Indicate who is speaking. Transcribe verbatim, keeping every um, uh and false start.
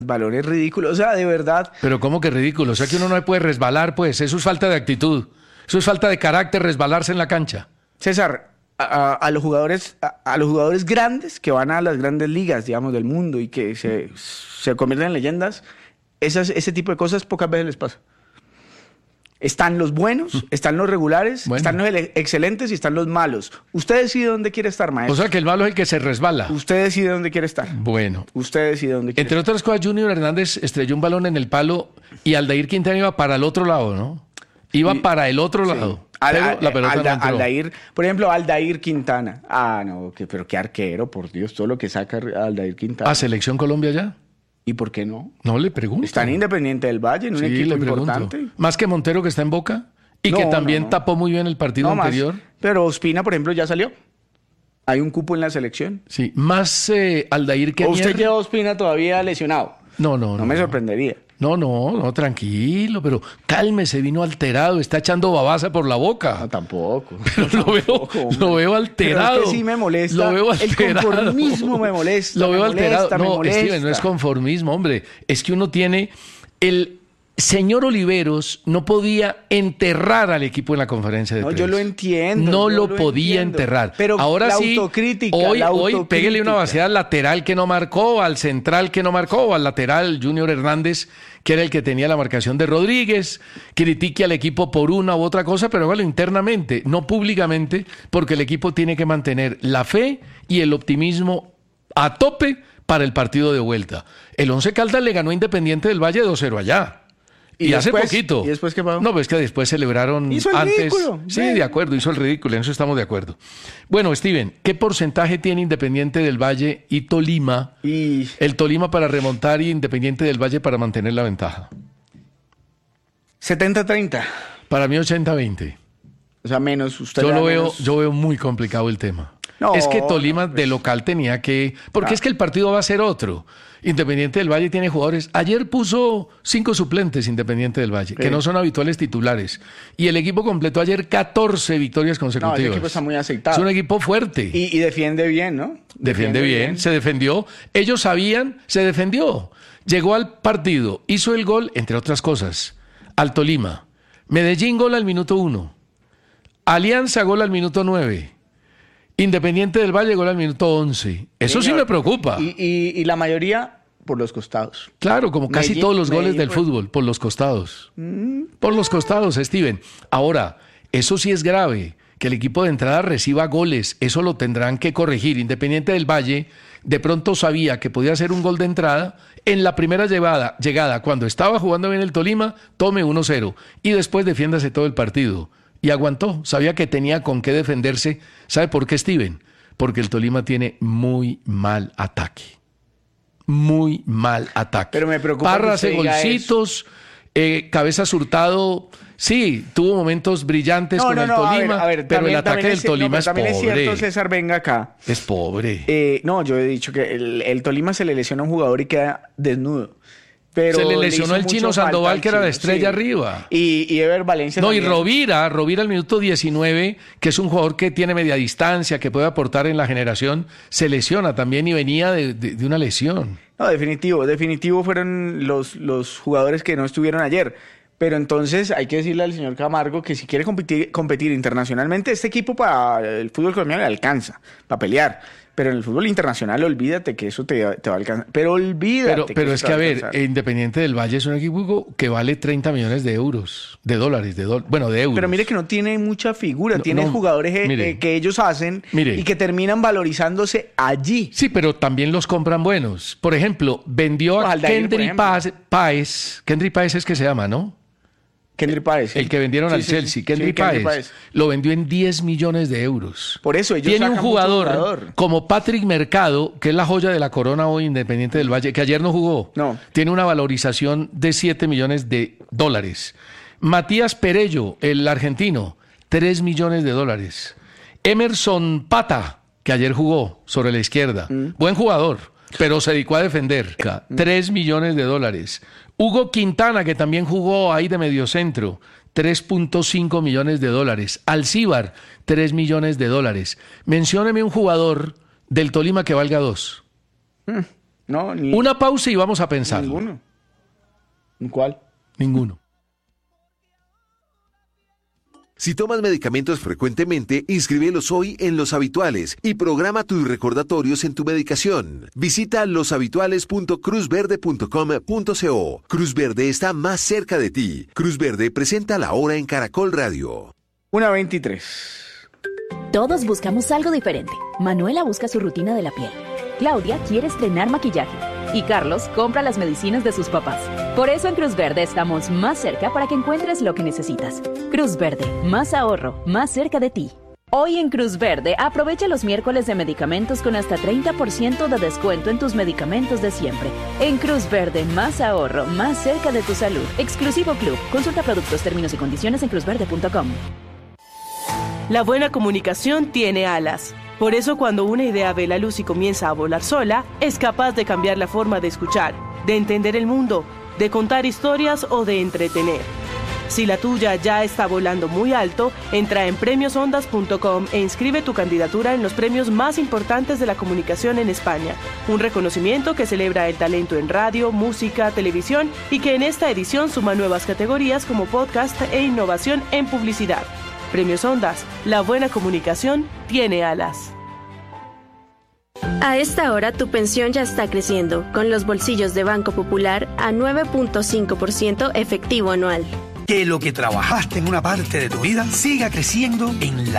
Speaker 1: balones ridículos, o sea, de verdad.
Speaker 2: Pero ¿cómo que ridículo? O sea que uno no puede resbalar, pues. Eso es falta de actitud. Eso es falta de carácter, resbalarse en la cancha.
Speaker 1: César, a, a los jugadores, a, a los jugadores grandes que van a las grandes ligas, digamos, del mundo y que se, se convierten en leyendas, esas, ese tipo de cosas pocas veces les pasa. Están los buenos, están los regulares, bueno. están los excelentes y están los malos. Usted decide dónde quiere estar, maestro.
Speaker 2: O sea que el malo es el que se resbala.
Speaker 1: Usted decide dónde quiere estar.
Speaker 2: Bueno.
Speaker 1: Usted decide dónde quiere
Speaker 2: Entre
Speaker 1: estar.
Speaker 2: otras cosas, Junior Hernández estrelló un balón en el palo y Aldair Quintana iba para el otro lado, ¿no? Iba y, para el otro sí. lado.
Speaker 1: Al, al, la pelota Alda, no Aldair, por ejemplo, Aldair Quintana. Ah, no, que, pero qué arquero, por Dios, todo lo que saca Aldair Quintana.
Speaker 2: ¿A Selección Colombia ya?
Speaker 1: ¿Y por qué no?
Speaker 2: No le pregunto.
Speaker 1: Está en Independiente del Valle, en un
Speaker 2: sí,
Speaker 1: equipo
Speaker 2: le
Speaker 1: importante.
Speaker 2: Más que Montero, que está en Boca. Y no, que también no, no. tapó muy bien el partido no, anterior.
Speaker 1: Más. Pero Ospina, por ejemplo, ya salió. Hay un cupo en la selección.
Speaker 2: Sí, más eh, Aldair que
Speaker 1: ¿O usted lleva a Ospina todavía lesionado?
Speaker 2: No, no, no.
Speaker 1: No me sorprendería.
Speaker 2: No, no, no, tranquilo, pero cálmese, vino alterado, está echando babasa por la boca.
Speaker 1: No, tampoco.
Speaker 2: Pero
Speaker 1: no,
Speaker 2: lo,
Speaker 1: tampoco,
Speaker 2: veo, lo veo alterado.
Speaker 1: Pero es que sí me molesta.
Speaker 2: Lo veo alterado.
Speaker 1: El conformismo me molesta.
Speaker 2: Lo veo
Speaker 1: me
Speaker 2: alterado.
Speaker 1: Molesta,
Speaker 2: no,
Speaker 1: me molesta.
Speaker 2: Steven, no es conformismo, hombre. Es que uno tiene el... Señor Oliveros no podía enterrar al equipo en la conferencia de
Speaker 1: no,
Speaker 2: prensa.
Speaker 1: No, yo lo entiendo.
Speaker 2: No lo,
Speaker 1: lo
Speaker 2: podía
Speaker 1: entiendo.
Speaker 2: enterrar.
Speaker 1: Pero
Speaker 2: ahora
Speaker 1: la
Speaker 2: sí,
Speaker 1: autocrítica,
Speaker 2: hoy,
Speaker 1: la
Speaker 2: hoy
Speaker 1: autocrítica.
Speaker 2: pégale una vaciada al lateral que no marcó, al central que no marcó, o al lateral Junior Hernández, que era el que tenía la marcación de Rodríguez. Critique al equipo por una u otra cosa, pero hágalo internamente, no públicamente, porque el equipo tiene que mantener la fe y el optimismo a tope para el partido de vuelta. El Once Caldas le ganó a Independiente del Valle dos cero allá. Y, y hace poquito.
Speaker 1: ¿Y después qué pasó?
Speaker 2: No, pues que después celebraron
Speaker 1: hizo el
Speaker 2: antes.
Speaker 1: Ridículo.
Speaker 2: Sí, de acuerdo, hizo el ridículo, en eso estamos de acuerdo. Bueno, Steven, ¿qué porcentaje tiene Independiente del Valle y Tolima?
Speaker 1: Y...
Speaker 2: El Tolima para remontar y Independiente del Valle para mantener la ventaja.
Speaker 1: setenta treinta.
Speaker 2: Para mí ochenta veinte.
Speaker 1: O sea, menos usted.
Speaker 2: Yo lo veo,
Speaker 1: menos...
Speaker 2: yo veo muy complicado el tema.
Speaker 1: No,
Speaker 2: es que Tolima
Speaker 1: no, pues...
Speaker 2: de local tenía que... Porque ah. es que el partido va a ser otro. Independiente del Valle tiene jugadores. Ayer puso cinco suplentes Independiente del Valle, sí. que no son habituales titulares. Y el equipo completó ayer catorce victorias consecutivas.
Speaker 1: No, el equipo está muy aceitado.
Speaker 2: Es un equipo fuerte.
Speaker 1: Y, y defiende bien, ¿no?
Speaker 2: Defiende, defiende bien, bien, se defendió. Ellos sabían, se defendió. Llegó al partido, hizo el gol, entre otras cosas, al Tolima. Medellín gol al minuto uno. Alianza gol al minuto nueve. Independiente del Valle gol al minuto once. Eso Señor, sí me preocupa.
Speaker 1: Y, y, y la mayoría por los costados.
Speaker 2: Claro, como casi Medellín, todos los goles Medellín, del pues... fútbol, por los costados. Mm. Por los costados, Steven. Ahora, eso sí es grave, que el equipo de entrada reciba goles. Eso lo tendrán que corregir. Independiente del Valle de pronto sabía que podía hacer un gol de entrada. En la primera llegada, llegada cuando estaba jugando bien el Tolima, tome uno cero. Y después defiéndase todo el partido. Y aguantó, sabía que tenía con qué defenderse. ¿Sabe por qué, Steven? Porque el Tolima tiene muy mal ataque. Muy mal ataque.
Speaker 1: Pero me preocupa
Speaker 2: Parra hace golcitos, eh, Cabezas Hurtado, sí, tuvo momentos brillantes
Speaker 1: no,
Speaker 2: con
Speaker 1: no,
Speaker 2: el
Speaker 1: no,
Speaker 2: Tolima,
Speaker 1: a ver, a ver,
Speaker 2: pero
Speaker 1: también,
Speaker 2: el ataque del
Speaker 1: es,
Speaker 2: Tolima
Speaker 1: no,
Speaker 2: es
Speaker 1: también
Speaker 2: pobre.
Speaker 1: También es cierto, César, venga acá.
Speaker 2: Es pobre.
Speaker 1: Eh, no, yo he dicho que el, el Tolima se le lesiona a un jugador y queda desnudo. Pero
Speaker 2: se le lesionó le el Chino Sandoval, que era la estrella sí. arriba.
Speaker 1: Y, y Ever Valencia
Speaker 2: No,
Speaker 1: también.
Speaker 2: y Rovira, Rovira al minuto diecinueve, que es un jugador que tiene media distancia, que puede aportar en la generación, se lesiona también y venía de, de, de una lesión.
Speaker 1: No, definitivo, definitivo fueron los, los jugadores que no estuvieron ayer. Pero entonces hay que decirle al señor Camargo que si quiere competir, competir internacionalmente, este equipo para el fútbol colombiano le alcanza, para pelear. Pero en el fútbol internacional, olvídate que eso te, te va a alcanzar. Pero olvídate.
Speaker 2: Pero,
Speaker 1: que
Speaker 2: pero es que, a ver,
Speaker 1: alcanzar.
Speaker 2: Independiente del Valle es un equipo que vale treinta millones de euros, de dólares, de do, bueno, de euros.
Speaker 1: Pero mire que no tiene mucha figura,
Speaker 2: no,
Speaker 1: tiene
Speaker 2: no,
Speaker 1: jugadores
Speaker 2: mire,
Speaker 1: eh, que ellos hacen
Speaker 2: mire.
Speaker 1: y que terminan valorizándose allí.
Speaker 2: Sí, pero también los compran buenos. Por ejemplo, vendió a pues Kendry Páez, Kendry Páez es que se llama, ¿no?
Speaker 1: Kendry Páez. Sí.
Speaker 2: El que vendieron
Speaker 1: sí,
Speaker 2: al
Speaker 1: sí,
Speaker 2: Chelsea,
Speaker 1: sí,
Speaker 2: Kendry
Speaker 1: sí,
Speaker 2: Páez,
Speaker 1: Páez.
Speaker 2: Lo vendió en diez millones de euros.
Speaker 1: Por eso ellos
Speaker 2: tiene un jugador,
Speaker 1: jugador
Speaker 2: como Patrick Mercado, que es la joya de la corona hoy Independiente del Valle, que ayer no jugó.
Speaker 1: No.
Speaker 2: Tiene una valorización de siete millones de dólares. Matías Perello, el argentino, tres millones de dólares. Emerson Pata, que ayer jugó sobre la izquierda. Mm. Buen jugador, pero se dedicó a defender. Mm. tres millones de dólares. Hugo Quintana, que también jugó ahí de mediocentro, tres punto cinco millones de dólares. Alcíbar, tres millones de dólares. Mencióneme un jugador del Tolima que valga dos.
Speaker 1: Mm, No, ni...
Speaker 2: Una pausa y vamos a pensar.
Speaker 1: Ninguno. ¿Cuál?
Speaker 2: Ninguno.
Speaker 3: Si tomas medicamentos frecuentemente, inscríbelos hoy en Los Habituales y programa tus recordatorios en tu medicación. Visita los habituales punto cruz verde punto com punto co. Cruz Verde está más cerca de ti. Cruz Verde presenta La Hora en Caracol Radio.
Speaker 1: una veintitrés.
Speaker 4: Todos buscamos algo diferente. Manuela busca su rutina de la piel. Claudia quiere estrenar maquillaje. Y Carlos compra las medicinas de sus papás. Por eso en Cruz Verde estamos más cerca para que encuentres lo que necesitas. Cruz Verde, más ahorro, más cerca de ti. Hoy en Cruz Verde, aprovecha los miércoles de medicamentos con hasta treinta por ciento de descuento en tus medicamentos de siempre. En Cruz Verde, más ahorro, más cerca de tu salud. Exclusivo Club. Consulta productos, términos y condiciones en cruz verde punto com.
Speaker 5: La buena comunicación tiene alas. Por eso cuando una idea ve la luz y comienza a volar sola, es capaz de cambiar la forma de escuchar, de entender el mundo, de contar historias o de entretener. Si la tuya ya está volando muy alto, entra en premios ondas punto com e inscribe tu candidatura en los premios más importantes de la comunicación en España. Un reconocimiento que celebra el talento en radio, música, televisión y que en esta edición suma nuevas categorías como podcast e innovación en publicidad. Premios Ondas, la buena comunicación tiene alas.
Speaker 6: A esta hora tu pensión ya está creciendo, con los bolsillos de Banco Popular a nueve punto cinco por ciento efectivo anual.
Speaker 7: Que lo que trabajaste en una parte de tu vida siga creciendo en la